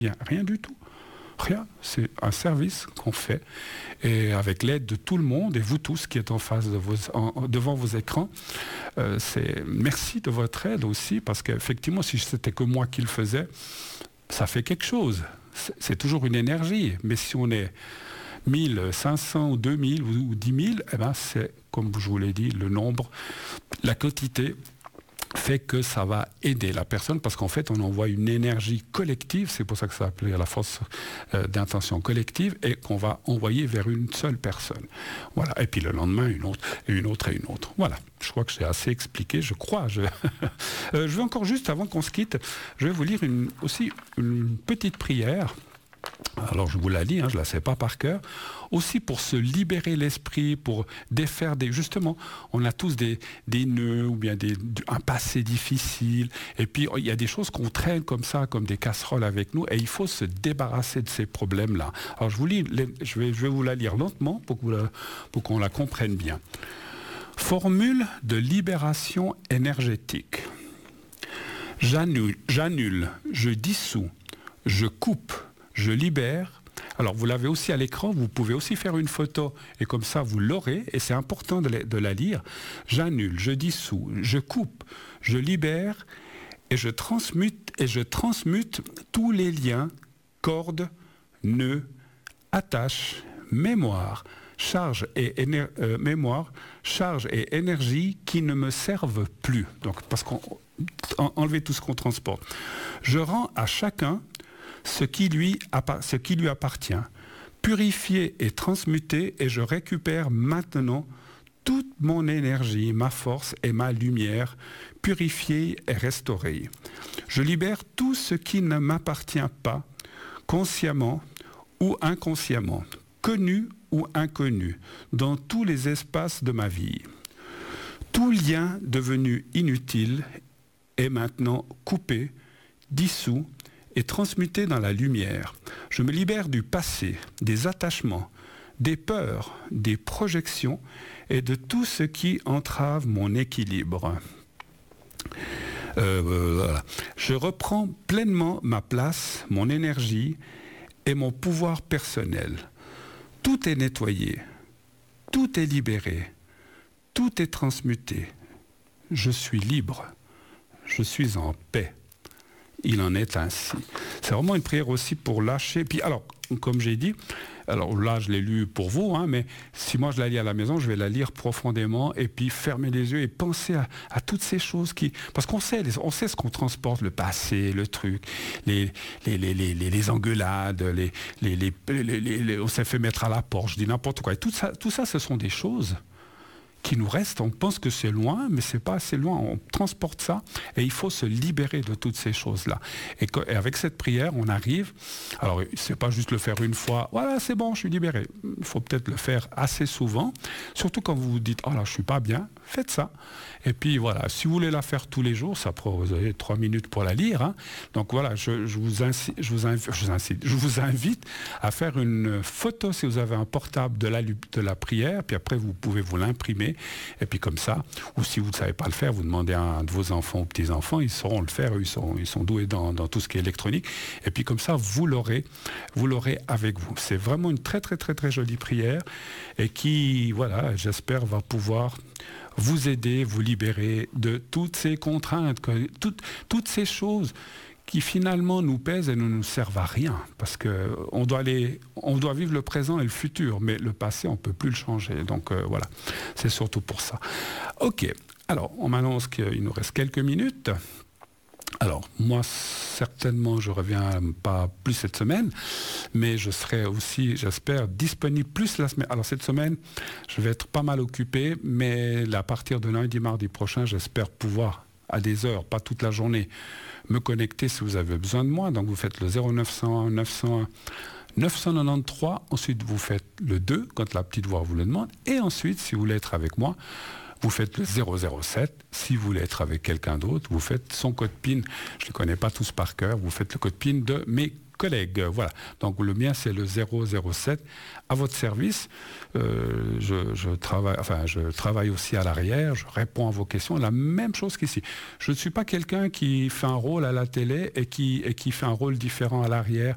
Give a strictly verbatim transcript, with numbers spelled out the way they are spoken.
rien, rien du tout. Rien, c'est un service qu'on fait et avec l'aide de tout le monde et vous tous qui êtes en face de vos, en, devant vos écrans. Euh, c'est, merci de votre aide aussi parce qu'effectivement, si c'était que moi qui le faisais, ça fait quelque chose. C'est, c'est toujours une énergie, mais si on est mille cinq cents ou deux mille ou dix mille, eh ben c'est, comme je vous l'ai dit, le nombre, la quantité fait que ça va aider la personne parce qu'en fait on envoie une énergie collective, c'est pour ça que ça s'appelle la force euh, d'intention collective et qu'on va envoyer vers une seule personne. Voilà. Et puis le lendemain une autre et une autre et une autre. Voilà. Je crois que j'ai assez expliqué, je crois. Je, euh, je vais encore juste avant qu'on se quitte, je vais vous lire une, aussi une petite prière. Alors je vous la lis, hein, je ne la sais pas par cœur, aussi pour se libérer l'esprit, pour défaire des... Justement, on a tous des, des nœuds ou bien des, un passé difficile, et puis il y a des choses qu'on traîne comme ça, comme des casseroles avec nous, et il faut se débarrasser de ces problèmes-là. Alors je, vous lis, je, vais, je vais vous la lire lentement pour, que vous la, pour qu'on la comprenne bien. Formule de libération énergétique. J'annule, j'annule, je dissous, je coupe, je libère. Alors vous l'avez aussi à l'écran, vous pouvez aussi faire une photo et comme ça vous l'aurez et c'est important de la, de la lire. J'annule, je dissous, je coupe, je libère et je transmute et je transmute tous les liens, cordes, nœuds, attaches, mémoire, charge et éner- euh, mémoire, charge et énergie qui ne me servent plus. Donc parce qu'on en, enlever tout ce qu'on transporte. Je rends à chacun Ce qui, lui, ce qui lui appartient, purifié et transmuté, et je récupère maintenant toute mon énergie, ma force et ma lumière, purifiée et restaurée. Je libère tout ce qui ne m'appartient pas, consciemment ou inconsciemment, connu ou inconnu, dans tous les espaces de ma vie. Tout lien devenu inutile est maintenant coupé, dissous, et transmuté dans la lumière. Je me libère du passé, des attachements, des peurs, des projections et de tout ce qui entrave mon équilibre. Euh, voilà. Je reprends pleinement ma place, mon énergie et mon pouvoir personnel. Tout est nettoyé, tout est libéré, tout est transmuté. Je suis libre, je suis en paix. Il en est ainsi. C'est vraiment une prière aussi pour lâcher. Puis alors, comme j'ai dit, alors là je l'ai lu pour vous, hein, mais si moi je la lis à la maison, je vais la lire profondément et puis fermer les yeux et penser à, à toutes ces choses qui... Parce qu'on sait, on sait ce qu'on transporte, le passé, le truc, les, les, les, les, les, les engueulades, les, les, les, les, les, les, on s'est fait mettre à la porte, je dis n'importe quoi. Et tout ça, tout ça, ce sont des choses qui nous reste, on pense que c'est loin, mais c'est pas assez loin, on transporte ça, et il faut se libérer de toutes ces choses-là. Et, que, et avec cette prière, on arrive, alors c'est pas juste le faire une fois, voilà, c'est bon, je suis libéré. Il faut peut-être le faire assez souvent, surtout quand vous vous dites, oh là, je suis pas bien, faites ça. Et puis voilà, si vous voulez la faire tous les jours, ça prend, vous avez trois minutes pour la lire, hein. Donc voilà, je, je, vous incite, je, vous invite, je, vous incite, je vous invite à faire une photo si vous avez un portable de la, de la prière, puis après vous pouvez vous l'imprimer. Et puis comme ça, ou si vous ne savez pas le faire, vous demandez à un de vos enfants ou petits-enfants, ils sauront le faire, eux, ils sont, ils sont doués dans, dans tout ce qui est électronique. Et puis comme ça, vous l'aurez, vous l'aurez avec vous. C'est vraiment une très très très très jolie prière et qui, voilà, j'espère va pouvoir vous aider, vous libérer de toutes ces contraintes, toutes, toutes ces choses qui finalement nous pèsent et ne nous servent à rien. Parce qu'on doit, aller, on doit vivre le présent et le futur, mais le passé, on ne peut plus le changer. Donc euh, voilà, c'est surtout pour ça. Ok, alors on m'annonce qu'il nous reste quelques minutes. Alors, moi, certainement, je ne reviens pas plus cette semaine, mais je serai aussi, j'espère, disponible plus la semaine. Alors, cette semaine, je vais être pas mal occupé, mais à partir de lundi, mardi prochain, j'espère pouvoir, à des heures, pas toute la journée, me connecter si vous avez besoin de moi. Donc, vous faites le zéro neuf cent un neuf cent un neuf cent quatre-vingt-treize. Ensuite, vous faites le deux, quand la petite voix vous le demande. Et ensuite, si vous voulez être avec moi, vous faites le zéro zéro sept. Si vous voulez être avec quelqu'un d'autre, vous faites son code P I N. Je ne les connais pas tous par cœur. Vous faites le code P I N de mes collègues. Voilà. Donc le mien, c'est le zéro zéro sept à votre service. Euh, je, je, travaille, enfin, je travaille aussi à l'arrière. Je réponds à vos questions. La même chose qu'ici. Je ne suis pas quelqu'un qui fait un rôle à la télé et qui, et qui fait un rôle différent à l'arrière.